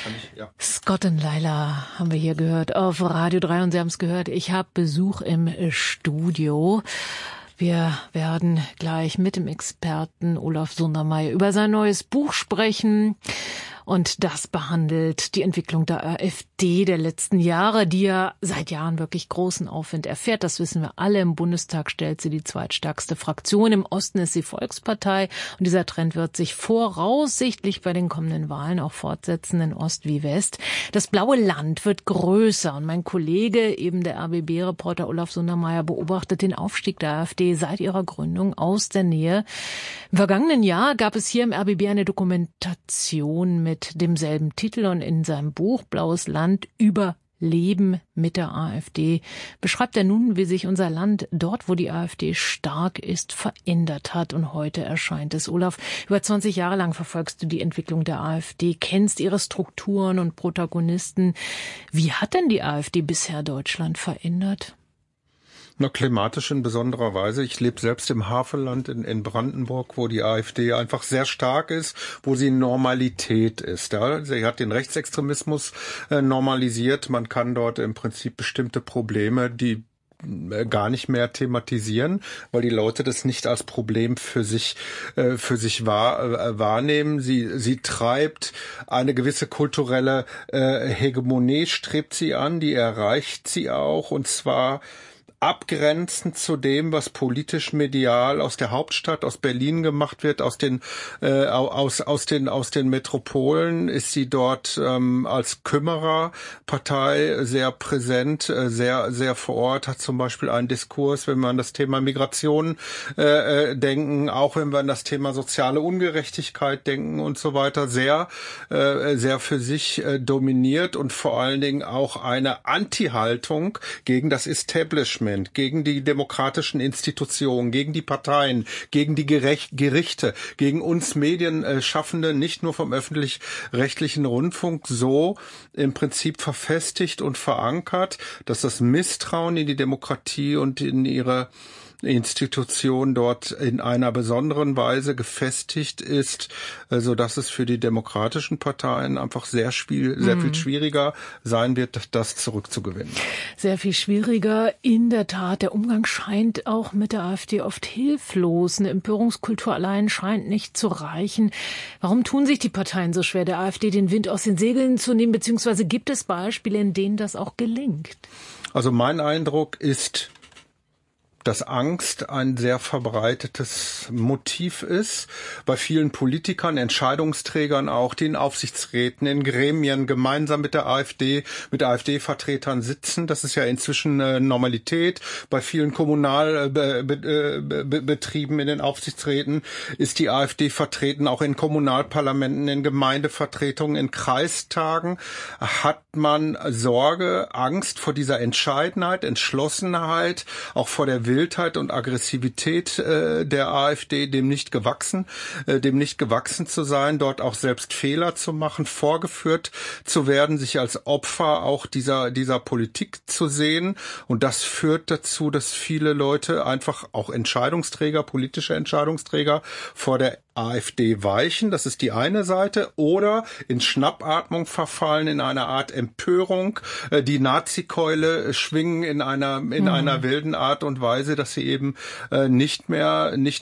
Scott und Laila haben wir hier gehört auf Radio 3 und Sie haben es gehört, ich habe Besuch im Studio. Wir werden gleich mit dem Experten Olaf Sundermeier über sein neues Buch sprechen. Und das behandelt die Entwicklung der AfD der letzten Jahre, die ja seit Jahren wirklich großen Aufwind erfährt. Das wissen wir alle. Im Bundestag stellt sie die zweitstärkste Fraktion. Im Osten ist sie Volkspartei. Und dieser Trend wird sich voraussichtlich bei den kommenden Wahlen auch fortsetzen, in Ost wie West. Das blaue Land wird größer. Und mein Kollege, eben der RBB-Reporter Olaf Sundermeier, beobachtet den Aufstieg der AfD seit ihrer Gründung aus der Nähe. Im vergangenen Jahr gab es hier im RBB eine Dokumentation mit demselben Titel und in seinem Buch Blaues Land über Leben mit der AfD beschreibt er nun, wie sich unser Land dort, wo die AfD stark ist, verändert hat. Und heute erscheint es. Olaf, über 20 Jahre lang verfolgst du die Entwicklung der AfD, kennst ihre Strukturen und Protagonisten. Wie hat denn die AfD bisher Deutschland verändert? Na, klimatisch in besonderer Weise. Ich lebe selbst im Havelland in Brandenburg, wo die AfD einfach sehr stark ist, wo sie Normalität ist. Ja. Sie hat den Rechtsextremismus normalisiert. Man kann dort im Prinzip bestimmte Probleme, die gar nicht mehr thematisieren, weil die Leute das nicht als Problem für sich wahrnehmen. Sie treibt eine gewisse kulturelle Hegemonie, strebt sie an, die erreicht sie auch, und zwar abgrenzend zu dem, was politisch medial aus der Hauptstadt, aus Berlin gemacht wird, aus den Metropolen, ist sie dort als Kümmererpartei sehr präsent, sehr vor Ort, hat zum Beispiel einen Diskurs, wenn wir an das Thema Migration denken, auch wenn wir an das Thema soziale Ungerechtigkeit denken und so weiter, sehr für sich dominiert, und vor allen Dingen auch eine Anti-Haltung gegen das Establishment, gegen die demokratischen Institutionen, gegen die Parteien, gegen die Gerichte, gegen uns Medienschaffende, nicht nur vom öffentlich-rechtlichen Rundfunk, so im Prinzip verfestigt und verankert, dass das Misstrauen in die Demokratie und in ihre Institution dort in einer besonderen Weise gefestigt ist, so dass es für die demokratischen Parteien einfach sehr viel schwieriger sein wird, das zurückzugewinnen. Sehr viel schwieriger, in der Tat. Der Umgang scheint auch mit der AfD oft hilflos. Eine Empörungskultur allein scheint nicht zu reichen. Warum tun sich die Parteien so schwer, der AfD den Wind aus den Segeln zu nehmen, beziehungsweise gibt es Beispiele, in denen das auch gelingt? Also mein Eindruck ist, dass Angst ein sehr verbreitetes Motiv ist. Bei vielen Politikern, Entscheidungsträgern auch, die in Aufsichtsräten, in Gremien gemeinsam mit der AfD, mit AfD-Vertretern sitzen. Das ist ja inzwischen Normalität. Bei vielen Kommunalbetrieben in den Aufsichtsräten ist die AfD vertreten, auch in Kommunalparlamenten, in Gemeindevertretungen, in Kreistagen. Hat man Sorge, Angst vor dieser Entscheidenheit, Entschlossenheit, auch vor der Wildheit und Aggressivität der AfD, dem nicht gewachsen zu sein, dort auch selbst Fehler zu machen, vorgeführt zu werden, sich als Opfer auch dieser Politik zu sehen. Und das führt dazu, dass viele Leute einfach auch politische Entscheidungsträger vor der AfD weichen, das ist die eine Seite, oder in Schnappatmung verfallen, in einer Art Empörung, die Nazikeule schwingen in einer wilden Art und Weise, dass sie eben nicht mehr